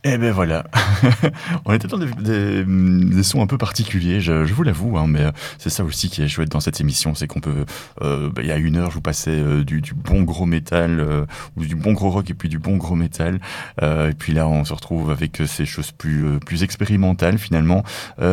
Et beh, voilà. On était dans des sons un peu particuliers, je vous l'avoue, hein, mais c'est ça aussi qui est chouette dans cette émission, c'est qu'on peut, il y a 1 heure, je vous passais, du bon gros métal, ou du bon gros rock et puis du bon gros métal, et puis là, on se retrouve avec, ces choses plus expérimentales finalement.